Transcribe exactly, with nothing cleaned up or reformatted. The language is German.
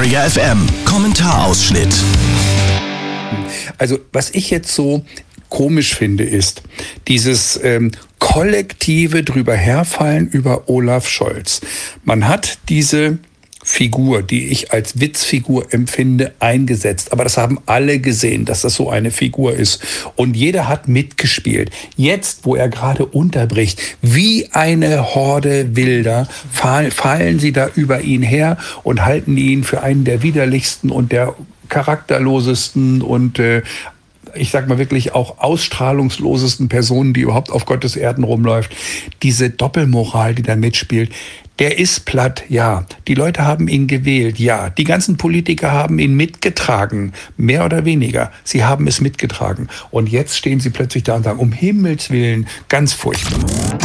Träger F M. Kommentarausschnitt. Also was ich jetzt so komisch finde, ist dieses ähm, kollektive drüber herfallen über Olaf Scholz. Man hat diese Figur, die ich als Witzfigur empfinde, eingesetzt. Aber das haben alle gesehen, dass das so eine Figur ist. Und jeder hat mitgespielt. Jetzt, wo er gerade unterbricht, wie eine Horde Wilder, fallen sie da über ihn her und halten ihn für einen der widerlichsten und der charakterlosesten und äh, ich sag mal wirklich auch ausstrahlungslosesten Personen, die überhaupt auf Gottes Erden rumläuft. Diese Doppelmoral, die da mitspielt, der ist platt, ja. Die Leute haben ihn gewählt, ja. Die ganzen Politiker haben ihn mitgetragen, mehr oder weniger. Sie haben es mitgetragen. Und jetzt stehen sie plötzlich da und sagen, um Himmels Willen, ganz furchtbar.